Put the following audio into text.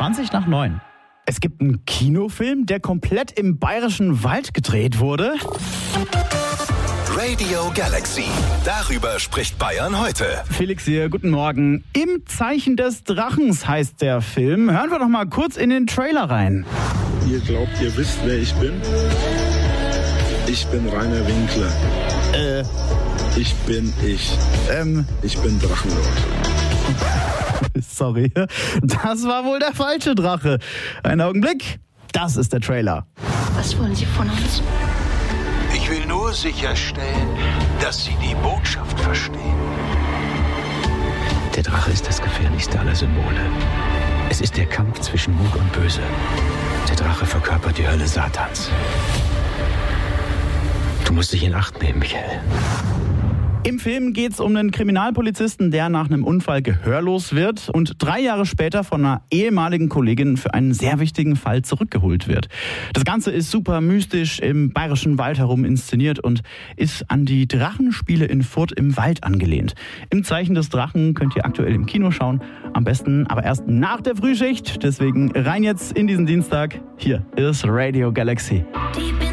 9:20. Es gibt einen Kinofilm, der komplett im Bayerischen Wald gedreht wurde. Radio Galaxy. Darüber spricht Bayern heute. Felix hier, guten Morgen. Im Zeichen des Drachens heißt der Film. Hören wir doch mal kurz in den Trailer rein. Ihr glaubt, ihr wisst, wer ich bin? Ich bin Rainer Winkler. Ich bin ich. Ich bin Drachenlord. Sorry, das war wohl der falsche Drache. Einen Augenblick, das ist der Trailer. Was wollen Sie von uns? Ich will nur sicherstellen, dass Sie die Botschaft verstehen. Der Drache ist das gefährlichste aller Symbole. Es ist der Kampf zwischen Gut und Böse. Der Drache verkörpert die Hölle Satans. Du musst dich in Acht nehmen, Michael. Im Film geht es um einen Kriminalpolizisten, der nach einem Unfall gehörlos wird und 3 Jahre später von einer ehemaligen Kollegin für einen sehr wichtigen Fall zurückgeholt wird. Das Ganze ist super mystisch im Bayerischen Wald herum inszeniert und ist an die Drachenspiele in Furth im Wald angelehnt. Im Zeichen des Drachen könnt ihr aktuell im Kino schauen, am besten aber erst nach der Frühschicht. Deswegen rein jetzt in diesen Dienstag. Hier ist Radio Galaxy.